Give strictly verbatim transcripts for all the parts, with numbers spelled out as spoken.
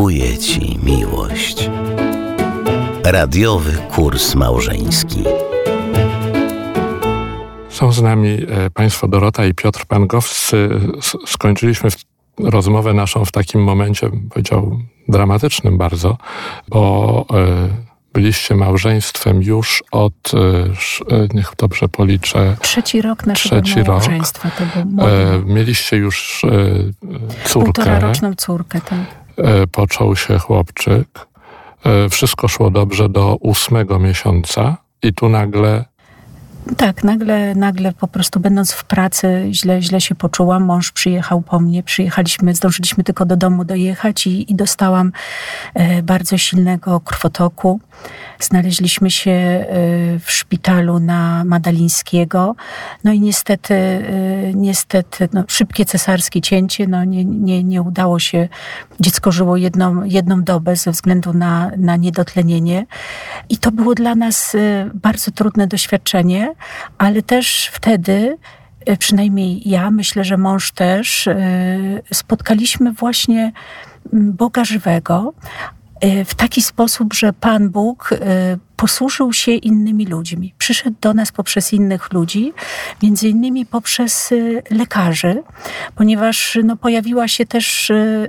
kupuje ci miłość. Radiowy kurs małżeński. Są z nami państwo Dorota i Piotr Pangowscy. Skończyliśmy rozmowę naszą w takim momencie, bym powiedział, dramatycznym bardzo, bo byliście małżeństwem już od, niech dobrze policzę... Trzeci rok naszego trzeci małżeństwa. Rok. To był młody. Mieliście już córkę. Półtoraroczną córkę, tak. Począł się chłopczyk. Wszystko szło dobrze do ósmego miesiąca i tu nagle... Tak, nagle, nagle po prostu będąc w pracy źle, źle się poczułam. Mąż przyjechał po mnie, przyjechaliśmy, zdążyliśmy tylko do domu dojechać i, i dostałam e, bardzo silnego krwotoku. Znaleźliśmy się e, w szpitalu na Madalińskiego. No i niestety, e, niestety no, szybkie cesarskie cięcie, no nie, nie, nie udało się. Dziecko żyło jedną, jedną dobę ze względu na, na niedotlenienie. I to było dla nas e, bardzo trudne doświadczenie. Ale też wtedy, przynajmniej ja, myślę, że mąż też, spotkaliśmy właśnie Boga żywego w taki sposób, że Pan Bóg posłużył się innymi ludźmi. Przyszedł do nas poprzez innych ludzi, między innymi poprzez lekarzy, ponieważ no, pojawiła się też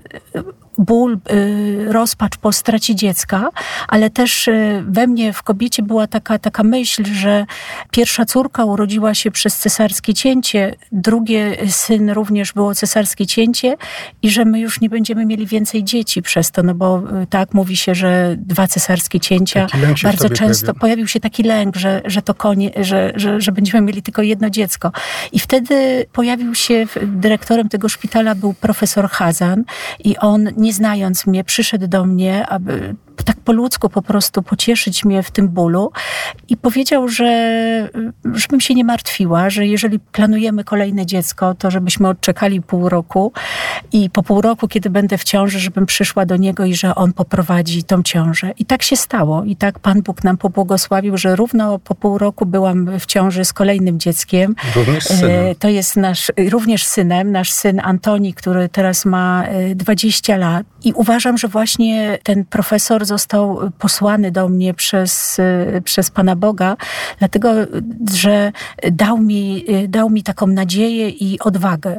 ból, rozpacz po stracie dziecka, ale też we mnie, w kobiecie była taka, taka myśl, że pierwsza córka urodziła się przez cesarskie cięcie, drugie syn również było cesarskie cięcie i że my już nie będziemy mieli więcej dzieci przez to, no bo tak mówi się, że dwa cesarskie cięcia, bardzo często pojawił. pojawił się taki lęk, że, że to konie, że, że, że będziemy mieli tylko jedno dziecko. I wtedy pojawił się, dyrektorem tego szpitala był profesor Hazan i on, nie znając mnie, przyszedł do mnie, aby tak po ludzku po prostu pocieszyć mnie w tym bólu i powiedział, że żebym się nie martwiła, że jeżeli planujemy kolejne dziecko, to żebyśmy odczekali pół roku i po pół roku, kiedy będę w ciąży, żebym przyszła do niego i że on poprowadzi tą ciążę. I tak się stało. I tak Pan Bóg nam pobłogosławił, że równo po pół roku byłam w ciąży z kolejnym dzieckiem. Również synem. To jest nasz, również synem, nasz syn Antoni, który teraz ma dwadzieścia lat. I uważam, że właśnie ten profesor został posłany do mnie przez, przez Pana Boga, dlatego, że dał mi, dał mi taką nadzieję i odwagę,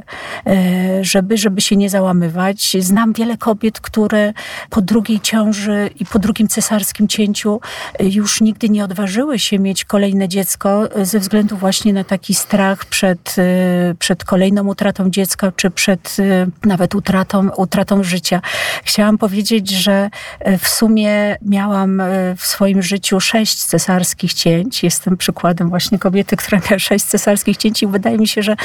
żeby, żeby się nie załamywać. Znam wiele kobiet, które po drugiej ciąży i po drugim cesarskim cięciu już nigdy nie odważyły się mieć kolejne dziecko ze względu właśnie na taki strach przed, przed kolejną utratą dziecka, czy przed nawet utratą, utratą życia. Chciałam powiedzieć, że w sumie miałam w swoim życiu sześć cesarskich cięć. Jestem przykładem właśnie kobiety, która miała sześć cesarskich cięć i wydaje mi się, że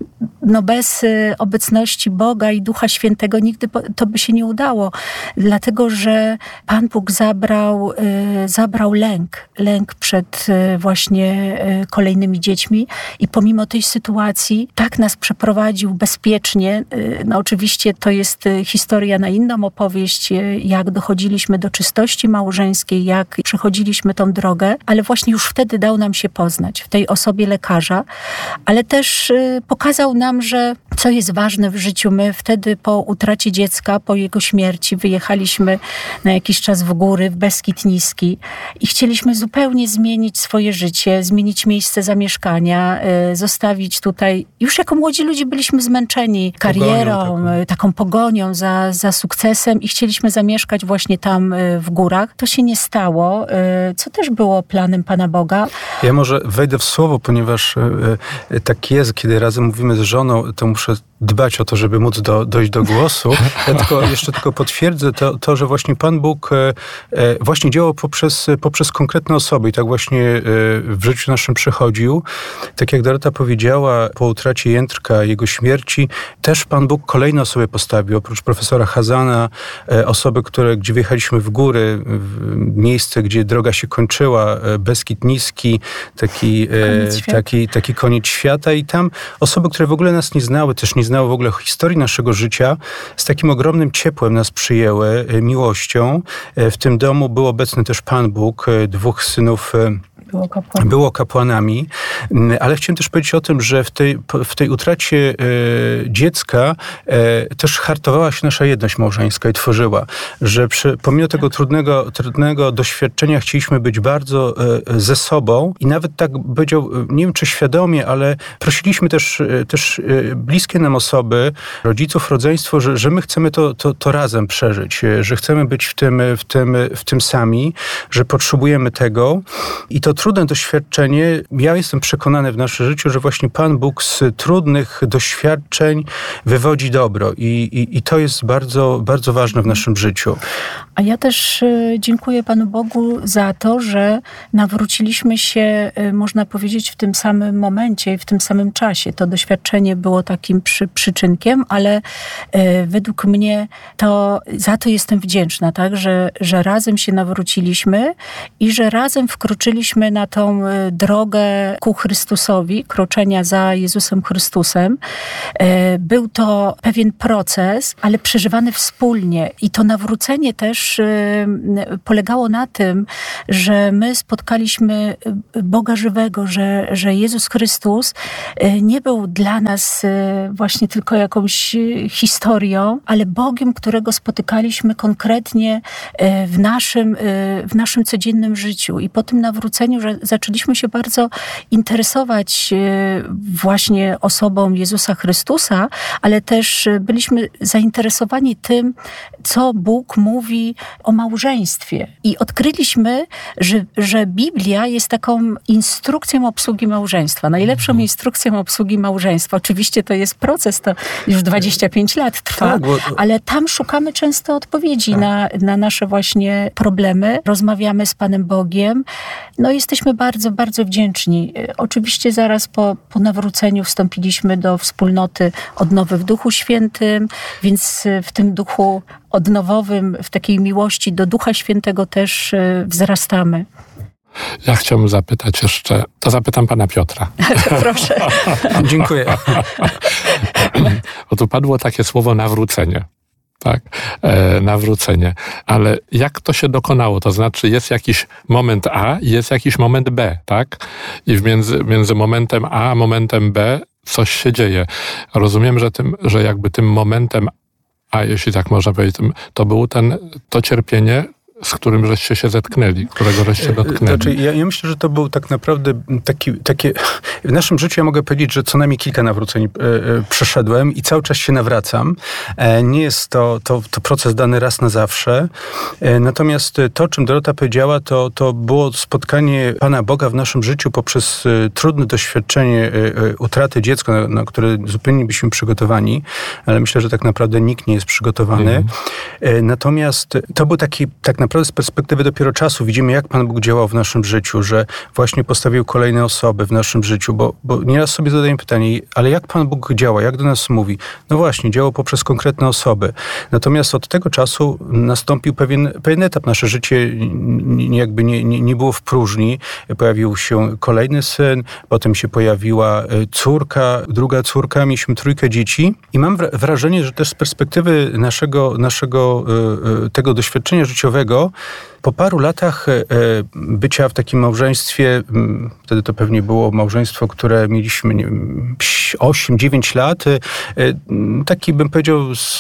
no bez obecności Boga i Ducha Świętego nigdy to by się nie udało. Dlatego, że Pan Bóg zabrał, zabrał lęk. Lęk przed właśnie kolejnymi dziećmi i pomimo tej sytuacji tak nas przeprowadził bezpiecznie. No oczywiście to jest historia na inną opowieść, jak dochodziliśmy do czystości małżeńskiej, jak przechodziliśmy tą drogę, ale właśnie już wtedy dał nam się poznać w tej osobie lekarza, ale też pokazał nam, że co jest ważne w życiu. My wtedy po utracie dziecka, po jego śmierci wyjechaliśmy na jakiś czas w góry, w Beskid Niski i chcieliśmy zupełnie zmienić swoje życie, zmienić miejsce zamieszkania, zostawić tutaj. Już jako młodzi ludzie byliśmy zmęczeni karierą, pogonią, taką pogonią za, za sukcesem i chcieliśmy zamieszkać właśnie tam w górach. To się nie stało, co też było planem Pana Boga. Ja może wejdę w słowo, ponieważ tak jest, kiedy razem mówimy z żoną, to muszę dbać o to, żeby móc do, dojść do głosu. Ja tylko, jeszcze tylko potwierdzę to, to, że właśnie Pan Bóg właśnie działał poprzez, poprzez konkretne osoby i tak właśnie w życiu naszym przychodził. Tak jak Dorota powiedziała, po utracie Jędrka, jego śmierci, też Pan Bóg kolejne osoby postawił. Oprócz profesora Hazana, osoby, które, gdzie wjechaliśmy w góry, w miejsce, gdzie droga się kończyła, Beskid Niski, taki koniec, taki, taki koniec świata i tam osoby, które w ogóle nas nie znały, też nie znały w ogóle historii naszego życia, z takim ogromnym ciepłem nas przyjęły, miłością. W tym domu był obecny też Pan Bóg, dwóch synów Było kapłanami. Było kapłanami, ale chciałem też powiedzieć o tym, że w tej, w tej utracie e, dziecka e, też hartowała się nasza jedność małżeńska i tworzyła, że przy, pomimo tego tak. trudnego, trudnego doświadczenia chcieliśmy być bardzo e, ze sobą i nawet tak powiedział, nie wiem czy świadomie, ale prosiliśmy też, też e, bliskie nam osoby, rodziców, rodzeństwo, że, że my chcemy to, to, to razem przeżyć, że chcemy być w tym, w tym, w tym sami, że potrzebujemy tego i to trudne doświadczenie, ja jestem przekonany w naszym życiu, że właśnie Pan Bóg z trudnych doświadczeń wywodzi dobro i, i, i to jest bardzo, bardzo ważne w naszym życiu. A ja też dziękuję Panu Bogu za to, że nawróciliśmy się, można powiedzieć, w tym samym momencie i w tym samym czasie. To doświadczenie było takim przy, przyczynkiem, ale według mnie to za to jestem wdzięczna, tak, że, że razem się nawróciliśmy i że razem wkroczyliśmy na tą drogę ku Chrystusowi, kroczenia za Jezusem Chrystusem. Był to pewien proces, ale przeżywany wspólnie i to nawrócenie też polegało na tym, że my spotkaliśmy Boga żywego, że, że Jezus Chrystus nie był dla nas właśnie tylko jakąś historią, ale Bogiem, którego spotykaliśmy konkretnie w naszym, w naszym codziennym życiu. I po tym nawróceniu że zaczęliśmy się bardzo interesować właśnie osobą Jezusa Chrystusa, ale też byliśmy zainteresowani tym, co Bóg mówi o małżeństwie. I odkryliśmy, że, że Biblia jest taką instrukcją obsługi małżeństwa. Najlepszą mhm. instrukcją obsługi małżeństwa. Oczywiście to jest proces, to już dwadzieścia pięć lat trwa, tak, bo... ale tam szukamy często odpowiedzi tak. na, na nasze właśnie problemy. Rozmawiamy z Panem Bogiem. No jesteśmy bardzo, bardzo wdzięczni. Oczywiście zaraz po, po nawróceniu wstąpiliśmy do wspólnoty odnowy w Duchu Świętym, więc w tym duchu odnowowym, w takiej miłości do Ducha Świętego też wzrastamy. Ja chciałbym zapytać jeszcze, to zapytam pana Piotra. Proszę. Dziękuję. Bo tu padło takie słowo nawrócenie. Tak, e, nawrócenie. Ale jak to się dokonało? To znaczy jest jakiś moment A i jest jakiś moment B, tak? I między, między momentem A a momentem B coś się dzieje. Rozumiem, że tym, że jakby tym momentem A, jeśli tak można powiedzieć, to było ten, to cierpienie, z którym żeście się zetknęli, którego żeście dotknęli. Znaczy, ja, ja myślę, że to był tak naprawdę taki, takie... W naszym życiu ja mogę powiedzieć, że co najmniej kilka nawróceń e, e, przeszedłem i cały czas się nawracam. E, nie jest to, to, to proces dany raz na zawsze. E, natomiast to, o czym Dorota powiedziała, to, to było spotkanie Pana Boga w naszym życiu poprzez e, trudne doświadczenie e, e, utraty dziecka, na, na które zupełnie nie byliśmy przygotowani, ale myślę, że tak naprawdę nikt nie jest przygotowany. Mhm. E, natomiast to był taki tak naprawdę z perspektywy dopiero czasu widzimy, jak Pan Bóg działał w naszym życiu, że właśnie postawił kolejne osoby w naszym życiu, bo, bo nieraz sobie zadajemy pytanie, ale jak Pan Bóg działa, jak do nas mówi? No właśnie, działał poprzez konkretne osoby. Natomiast od tego czasu nastąpił pewien, pewien etap. Nasze życie jakby nie, nie, nie było w próżni. Pojawił się kolejny syn, potem się pojawiła córka, druga córka, mieliśmy trójkę dzieci i mam wrażenie, że też z perspektywy naszego, naszego tego doświadczenia życiowego po paru latach bycia w takim małżeństwie, wtedy to pewnie było małżeństwo, które mieliśmy nie wiem, osiem dziewięć lat, taki bym powiedział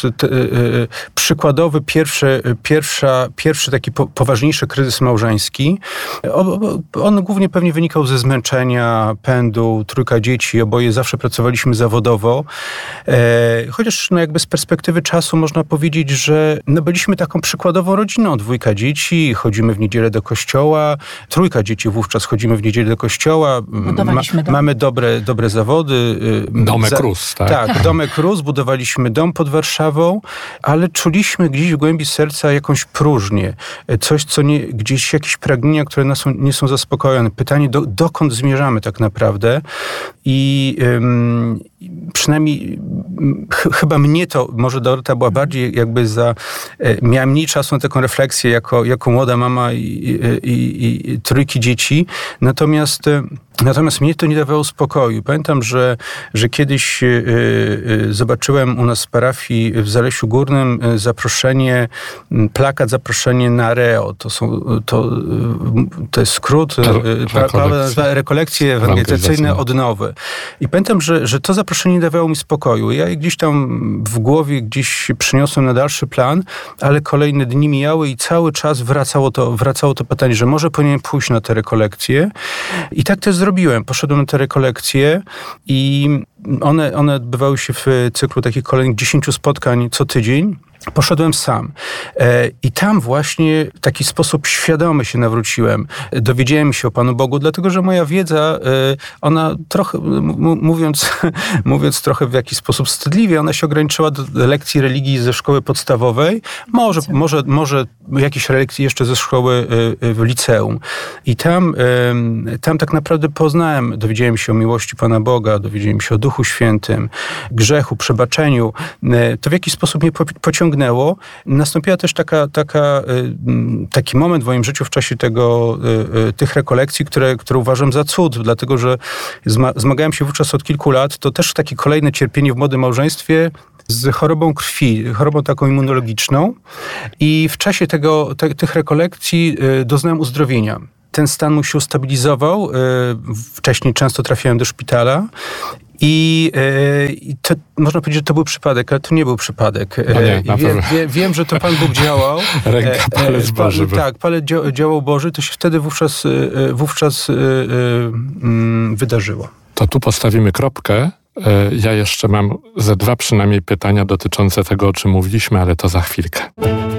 przykładowy pierwszy, pierwsza, pierwszy taki poważniejszy kryzys małżeński. On głównie pewnie wynikał ze zmęczenia, pędu, trójka dzieci, oboje zawsze pracowaliśmy zawodowo. Chociaż no jakby z perspektywy czasu można powiedzieć, że no byliśmy taką przykładową rodziną, dwójka dzieci, chodzimy w niedzielę do kościoła, trójka dzieci wówczas chodzimy w niedzielę do kościoła, Ma, mamy dobre, dobre zawody. Domek Za, Rus, tak? Tak, Domek Rus, budowaliśmy dom pod Warszawą, ale czuliśmy gdzieś w głębi serca jakąś próżnię, coś, co nie, gdzieś jakieś pragnienia, które nas nie są zaspokojone. Pytanie, do, dokąd zmierzamy tak naprawdę i ym, przynajmniej ch- chyba mnie to, może Dorota była bardziej jakby za, e, miała mniej czasu na taką refleksję jako, jako młoda mama i, i, i, i trójki dzieci. Natomiast e, Natomiast mnie to nie dawało spokoju. Pamiętam, że, że kiedyś y, y, zobaczyłem u nas w parafii w Zalesiu Górnym zaproszenie, plakat, zaproszenie na reo. To, są, to, to jest skrót, Paweł nazywa rekolekcje ewangelizacyjne odnowy. I pamiętam, że, że to zaproszenie nie dawało mi spokoju. Ja gdzieś tam w głowie gdzieś przyniosłem na dalszy plan, ale kolejne dni mijały i cały czas wracało to, wracało to pytanie, że może powinienem pójść na te rekolekcje. I tak też zrobiłem. Poszedłem na te rekolekcje i one, one odbywały się w cyklu takich kolejnych dziesięciu spotkań co tydzień. Poszedłem sam i tam właśnie w taki sposób świadomy się nawróciłem. Dowiedziałem się o Panu Bogu, dlatego że moja wiedza, ona trochę, mówiąc, mówiąc trochę w jakiś sposób wstydliwie, ona się ograniczyła do lekcji religii ze szkoły podstawowej, może, może, może jakieś lekcje jeszcze ze szkoły w liceum. I tam, tam tak naprawdę poznałem, dowiedziałem się o miłości Pana Boga, dowiedziałem się o Duchu Świętym, grzechu, przebaczeniu. To w jakiś sposób mnie pociągnęło. Nastąpiła też taka, taka, taki moment w moim życiu w czasie tego, tych rekolekcji, które, które uważam za cud, dlatego że zmagałem się wówczas od kilku lat. To też takie kolejne cierpienie w młodym małżeństwie z chorobą krwi, chorobą taką immunologiczną. I w czasie tego, te, tych rekolekcji doznałem uzdrowienia. Ten stan mój się ustabilizował. Wcześniej często trafiałem do szpitala. I, I to, można powiedzieć, że to był przypadek, ale to nie był przypadek. No nie, wie, wie, wiem, że to Pan Bóg działał. Ręka, palec Boży. Pa, tak, palec działał Boży, to się wtedy wówczas, wówczas wydarzyło. To tu postawimy kropkę. Ja jeszcze mam ze dwa przynajmniej pytania dotyczące tego, o czym mówiliśmy, ale to za chwilkę.